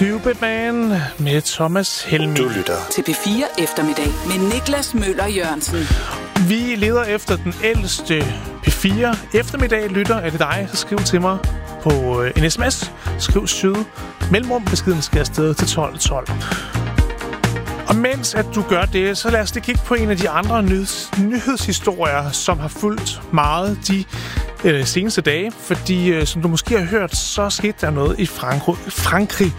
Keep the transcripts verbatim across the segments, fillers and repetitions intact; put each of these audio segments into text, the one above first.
Stupid Man med Thomas Helmig. Du lytter til P fire Eftermiddag med Niklas Møller Jørgensen. Vi leder efter den ældste P fire Eftermiddag. Lytter, er det dig, så skriv til mig på en sms. Skriv syd. Mellemrum, beskeden skal afsted til tolv tolv. Og mens at du gør det, så lad os lige kigge på en af de andre nyheds- nyhedshistorier, som har fulgt meget de øh, seneste dage. Fordi, øh, som du måske har hørt, så skete der noget i Frankrig. Frankrig.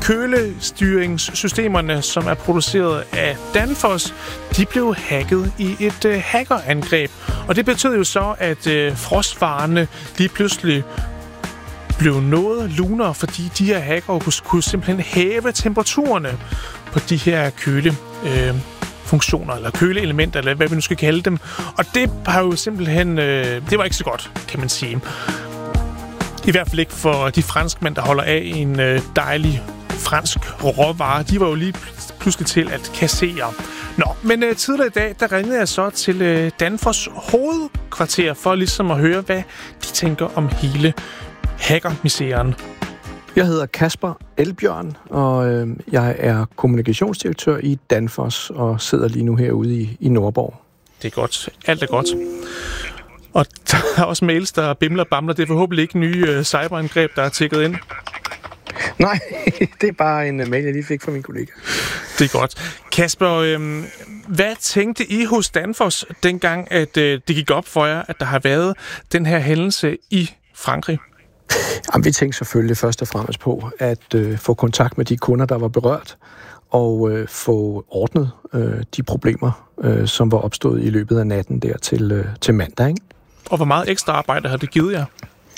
Kølestyringssystemerne, som er produceret af Danfoss, de blev hacket i et øh, hackerangreb. Og det betød jo så, at øh, frostvarerne lige pludselig blev noget lunere, fordi de her hackere kunne, kunne simpelthen hæve temperaturerne på de her køle øh, funktioner, eller køleelementer, eller hvad vi nu skal kalde dem. Og det har jo simpelthen, øh, det var ikke så godt, kan man sige. I hvert fald ikke for de franskmænd, der holder af en øh, dejlig fransk råvare. De var jo lige pludselig til at kassere. Nå, men øh, tidligere i dag, der ringede jeg så til øh, Danfoss hovedkvarter, for ligesom at høre, hvad de tænker om hele hackermiseren. Jeg hedder Kasper Elbjørn, og øh, jeg er kommunikationsdirektør i Danfoss og sidder lige nu herude i, i Nordborg. Det er godt. Alt er godt. Og der er også mails, der bimler og bamler. Det er forhåbentlig ikke nye øh, cyberangreb, der er tækket ind. Nej, det er bare en mail, jeg lige fik fra min kollega. Det er godt. Kasper, øh, hvad tænkte I hos Danfoss dengang, at øh, det gik op for jer, at der har været den her hændelse i Frankrig? Jamen, vi tænkte selvfølgelig først og fremmest på at øh, få kontakt med de kunder, der var berørt, og øh, få ordnet øh, de problemer, øh, som var opstået i løbet af natten der til, øh, til mandag. Ikke? Og hvor meget ekstra arbejde har det givet jer?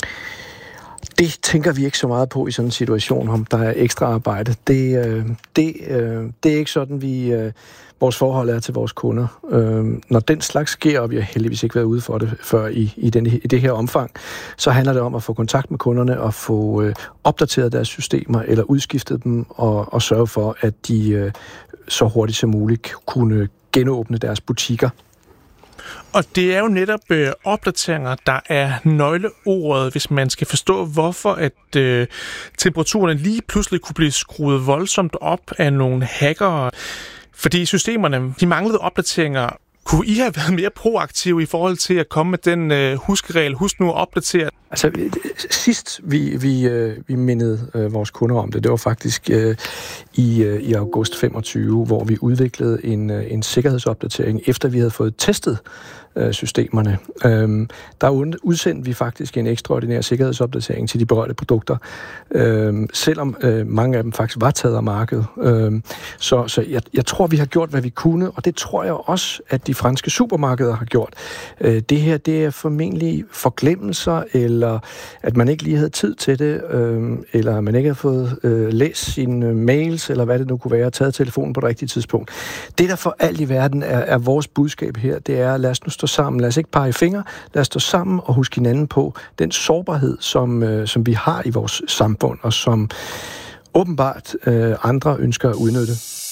Det tænker vi ikke så meget på i sådan en situation, om der er ekstra arbejde. Det, øh, det, øh, det er ikke sådan, vi... Øh, vores forhold er til vores kunder. Øh, når den slags sker, og vi har heldigvis ikke været ude for det før i, i, den, i det her omfang, så handler det om at få kontakt med kunderne og få øh, opdateret deres systemer eller udskiftet dem og, og sørge for, at de øh, så hurtigt som muligt kunne genåbne deres butikker. Og det er jo netop øh, opdateringer, der er nøgleordet, hvis man skal forstå, hvorfor at øh, temperaturerne lige pludselig kunne blive skruet voldsomt op af nogle hackere. Fordi systemerne, de manglede opdateringer. Kunne I have været mere proaktive i forhold til at komme med den øh, huskeregel? Husk nu at opdatere. Altså, sidst vi, vi, øh, vi mindede øh, vores kunder om det, det var faktisk øh, i, øh, i august femogtyve, hvor vi udviklede en, øh, en sikkerhedsopdatering, efter vi havde fået testet øh, systemerne. Øhm, der udsendte vi faktisk en ekstraordinær sikkerhedsopdatering til de berørte produkter, øhm, selvom øh, mange af dem faktisk var taget af markedet. Øhm, så så jeg, jeg tror, vi har gjort, hvad vi kunne, og det tror jeg også, at de franske supermarkeder har gjort. Øh, det her, det er formentlig forglemmelser, eller at man ikke lige havde tid til det, øh, eller man ikke har fået øh, læst sine mails, eller hvad det nu kunne være, taget telefonen på det rigtige tidspunkt. Det, der for alt i verden er, er vores budskab her, det er, lad os nu stå sammen. Lad os ikke pege fingre. Lad os stå sammen og huske hinanden på den sårbarhed, som, øh, som vi har i vores samfund, og som åbenbart øh, andre ønsker at udnytte.